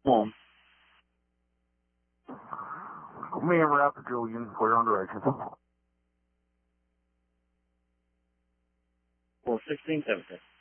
Home. Me and Raptor Julian, clear on direction. Well, 16, 17.